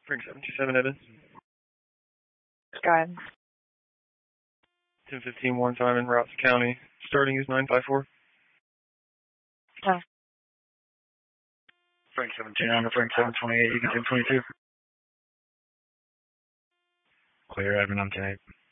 Frank 727 Evans. Go ahead. 1015 one time in Routes County. Starting is 954. Oh. Frank 729 to Frank 728, you can 1022. Clear, admin on 10-8.